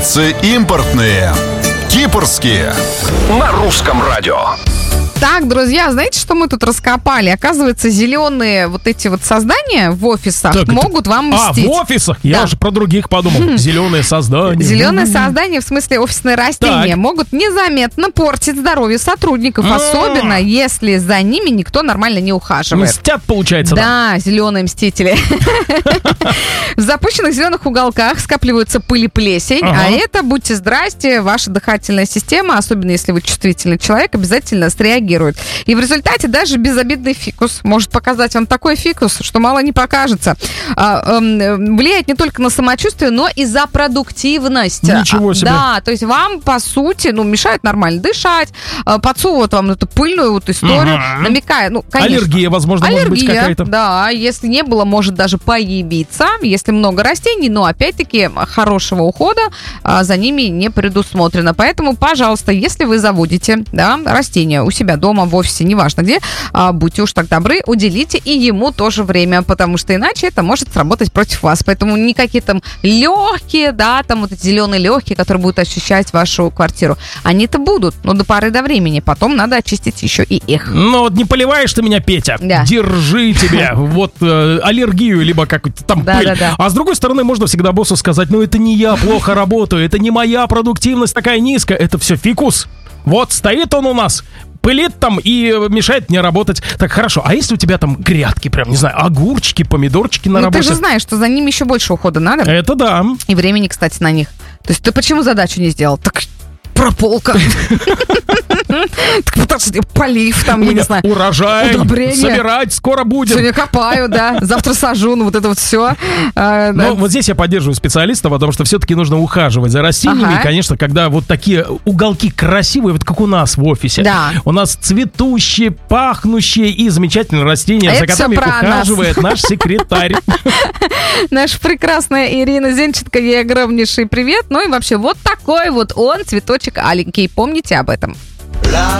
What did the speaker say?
Импортные, кипрские. На русском радио. Так, друзья, знаете, что мы тут раскопали? Оказывается, зеленые вот эти вот создания в офисах Так, могут вам мстить. в офисах? Я Да. уже про других подумал. Зеленые создания. Зеленые создания, в смысле офисные растения, могут незаметно портить здоровье сотрудников, особенно если за ними никто нормально не ухаживает. Мстят, получается. Да, зеленые мстители. В запущенных зеленых уголках скапливаются пыль и плесень, а это, будьте здрасте, ваша дыхательная система, особенно если вы чувствительный человек, обязательно среагирует. И в результате даже безобидный фикус может показать вам такой фикус, что мало не покажется. Влияет не только на самочувствие, но и за продуктивность. Ничего себе. Да, то есть вам, по сути, мешает нормально дышать, подсовывают вам эту пыльную вот историю, намекая, конечно. Аллергия, возможно, может быть какая-то. Да, если не было, может даже появиться, если много растений, но опять-таки хорошего ухода за ними не предусмотрено. Поэтому, пожалуйста, если вы заводите растения у себя дома, в офисе, неважно где, будьте уж так добры, уделите и ему тоже время, потому что иначе это может сработать против вас. Поэтому никакие там легкие, вот эти зеленые легкие, которые будут ощущать вашу квартиру, они-то будут, но до поры до времени. Потом надо очистить еще и их. Не поливаешь ты меня, Петя. Да. Держи тебе аллергию, либо как-то там пыль. Да. А с другой стороны, можно всегда боссу сказать, это не я плохо работаю, это не моя продуктивность такая низкая, это все фикус. Вот стоит он у нас, пылит там и мешает мне работать. Так, хорошо, а если у тебя там грядки, прям, не знаю, огурчики, помидорчики на работе? Ты же знаешь, что за ними еще больше ухода надо. Это да. И времени, кстати, на них. То есть ты почему задачу не сделал? Так прополка. Так подожди, полив там, я не знаю. Урожай, удобрение. собирать скоро будет. Сегодня копаю, завтра сажу, вот это вот все. Вот здесь я поддерживаю специалиста, потому что все-таки нужно ухаживать за растениями. И, конечно, когда вот такие уголки красивые, вот как у нас в офисе. Да. У нас цветущие, пахнущие и замечательные растения, за которыми ухаживает наш секретарь. Наша прекрасная Ирина Зенченко, ей огромнейший привет. Ну и вообще вот такой вот он, цветочек аленький. Помните об этом.